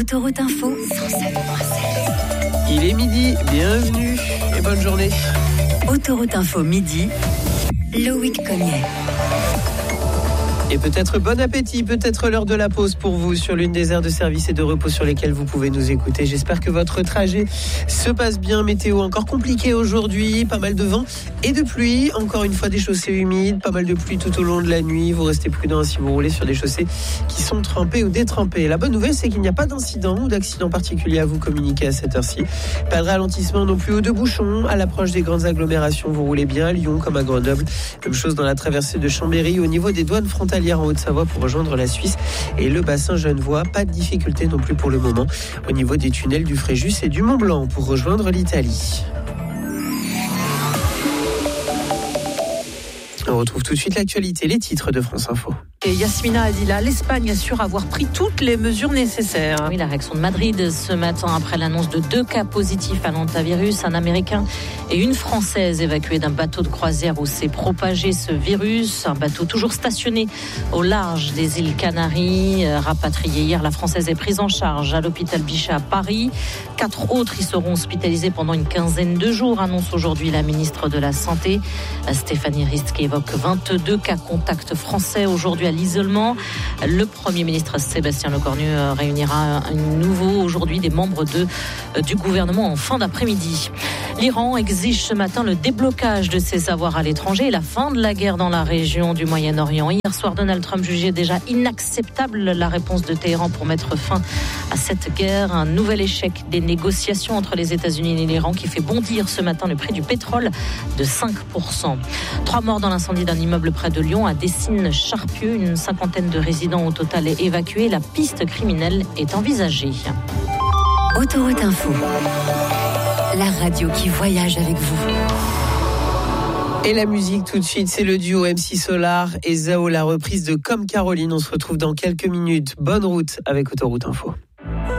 Autoroute Info 107.7. Il est midi, bienvenue et bonne journée. Autoroute Info midi, Loïc Cognet. Et peut-être bon appétit, peut-être l'heure de la pause pour vous sur l'une des aires de service et de repos sur lesquelles vous pouvez nous écouter. J'espère que votre trajet se passe bien. Météo encore compliquée aujourd'hui, pas mal de vent et de pluie. Encore une fois des chaussées humides, pas mal de pluie tout au long de la nuit. Vous restez prudents si vous roulez sur des chaussées qui sont trempées ou détrempées. La bonne nouvelle, c'est qu'il n'y a pas d'incident ou d'accident particulier à vous communiquer à cette heure-ci. Pas de ralentissement non plus ou de bouchons. À l'approche des grandes agglomérations, vous roulez bien à Lyon comme à Grenoble. Même chose dans la traversée de Chambéry au niveau des douanes frontalières en Haute-Savoie pour rejoindre la Suisse et le bassin Genevois. Pas de difficulté non plus pour le moment au niveau des tunnels du Fréjus et du Mont-Blanc pour rejoindre l'Italie. On retrouve tout de suite l'actualité, les titres de France Info. Et Yasmina Adila, l'Espagne assure avoir pris toutes les mesures nécessaires. Oui, la réaction de Madrid ce matin après l'annonce de 2 cas positifs à l'hantavirus, un Américain et une Française évacués d'un bateau de croisière où s'est propagé ce virus. Un bateau toujours stationné au large des îles Canaries. Rapatrié hier, la Française est prise en charge à l'hôpital Bichat à Paris. 4 autres y seront hospitalisés pendant une quinzaine de jours, annonce aujourd'hui la ministre de la Santé. Stéphanie Rist qui évoque 22 cas contacts français aujourd'hui à l'isolement. Le Premier ministre Sébastien Lecornu réunira à nouveau aujourd'hui des membres du gouvernement en fin d'après-midi. L'Iran exige ce matin le déblocage de ses avoirs à l'étranger et la fin de la guerre dans la région du Moyen-Orient. Hier soir, Donald Trump jugeait déjà inacceptable la réponse de Téhéran pour mettre fin à cette guerre. Un nouvel échec des négociations entre les États-Unis et l'Iran qui fait bondir ce matin le prix du pétrole de 5%. 3 morts dans l'incendie d'un immeuble près de Lyon à Dessines-Charpieu. Une cinquantaine de résidents au total est évacuée. La piste criminelle est envisagée. Autoroute Info, la radio qui voyage avec vous. Et la musique tout de suite, c'est le duo MC Solar et Zao, la reprise de Comme Caroline. On se retrouve dans quelques minutes. Bonne route avec Autoroute Info.